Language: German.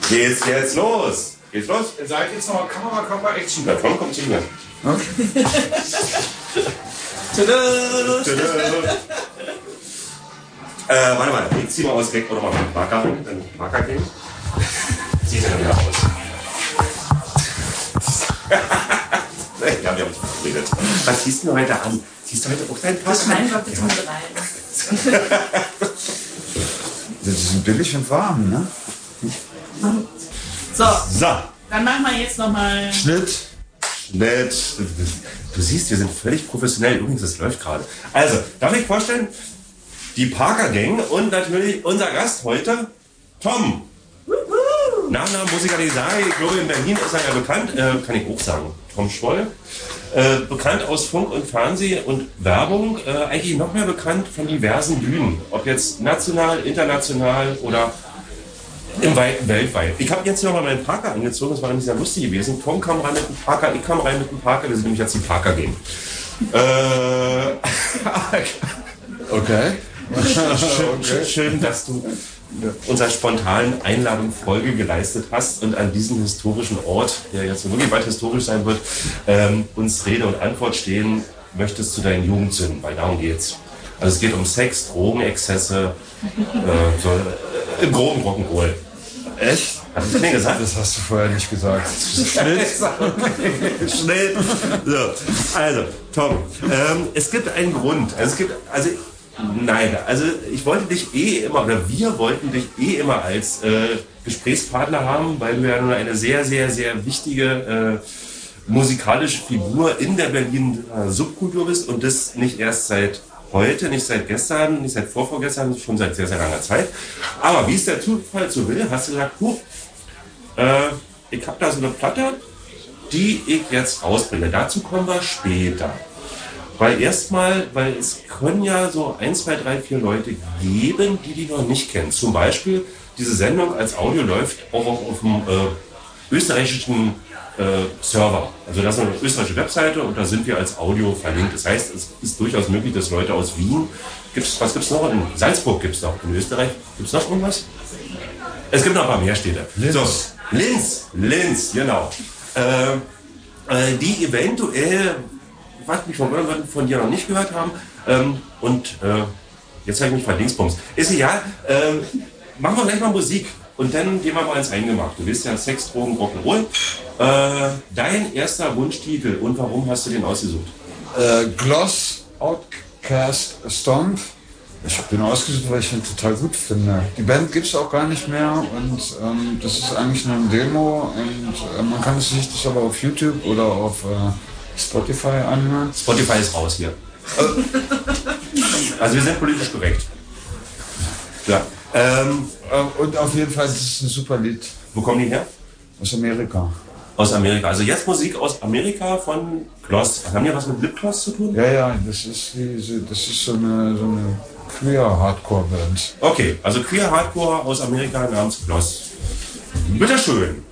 Geht's jetzt los? Geht's los? Ihr seid jetzt nochmal Kamera, Körper, Action. Ja, komm, komm zu mir. Okay. Tada. Tada. Warte mal, ich zieh mal aus weg oder mal mit Marker an, dann Marker geben. Sieht ja dann wieder aus. Ja, wir haben uns verabredet. Was ziehst du heute an? Ziehst du heute auch deinen Pass an? Nein, bitte mit rein. Das ist billig und warm, ne? So, So, dann machen wir jetzt nochmal. Schnitt. nett. Du siehst, wir sind völlig professionell. Übrigens, das läuft gerade. Also, darf ich vorstellen, die Parker Gang und natürlich unser Gast heute, Tom. Nachname muss ich gar nicht sagen. Ich glaube, in Berlin ist er ja bekannt. Kann ich auch sagen. Tom Schwoll. Bekannt aus Funk und Fernsehen und Werbung. Eigentlich noch mehr bekannt von diversen Bühnen. Ob jetzt national, international oder im Weiten weltweit. Ich habe jetzt hier nochmal meinen Parker angezogen. Das war nämlich sehr lustig gewesen. Tom kam rein mit dem Parker, ich kam rein mit dem Parker. Wir sind nämlich jetzt die Parker Gang. Okay. Schön, dass du unserer spontanen Einladung Folge geleistet hast und an diesem historischen Ort, der jetzt wirklich bald historisch sein wird, uns Rede und Antwort stehen möchtest zu deinen Jugendsünden, weil darum geht's. Also es geht um Sex, Drogenexzesse, im groben Rock'n'Roll. Echt? Hast du das nicht gesagt? Das hast du vorher nicht gesagt. Schnitt. Schnitt. So, also, Tom, es gibt einen Grund. Ich wollte dich wir wollten dich immer als Gesprächspartner haben, weil du ja nun eine sehr, sehr, sehr wichtige musikalische Figur in der Berliner Subkultur bist und das nicht erst seit heute, nicht seit gestern, nicht seit vorgestern, schon seit sehr, sehr langer Zeit. Aber wie es der Zufall so will, hast du gesagt, ich habe da so eine Platte, die ich jetzt rausbringe. Dazu kommen wir später. Weil es können ja so 1, 2, 3, 4 Leute geben, die noch nicht kennen. Zum Beispiel, diese Sendung als Audio läuft auch auf dem österreichischen Server. Also das ist eine österreichische Webseite und da sind wir als Audio verlinkt. Das heißt, es ist durchaus möglich, dass Leute aus Wien, was gibt es noch? In Salzburg gibt es noch, in Österreich gibt es noch irgendwas? Es gibt noch ein paar mehr Städte. Linz, genau. Die eventuell, was mich von dir noch nicht gehört haben, jetzt habe ich mich verdingsbumst. Ist egal, machen wir gleich mal Musik und dann gehen wir mal ins Eingemachte. Du willst ja Sex, Drogen, Rock'n'Roll. Dein erster Wunschtitel und warum hast du den ausgesucht? Gloss, Outcast, Stomp. Ich habe den ausgesucht, weil ich ihn total gut finde. Die Band gibt es auch gar nicht mehr und das ist eigentlich nur eine Demo und man kann sich das aber auf YouTube oder auf Spotify anhören. Spotify ist raus hier. Also wir sind politisch korrekt. Ja. Und auf jeden Fall, das ist ein super Lied. Wo kommen die her? Aus Amerika. Aus Amerika. Also jetzt Musik aus Amerika von Gloss. Haben die was mit Lipgloss zu tun? Ja, das ist so eine Queer-Hardcore-Band. Okay, also Queer Hardcore aus Amerika namens Gloss. Bitteschön.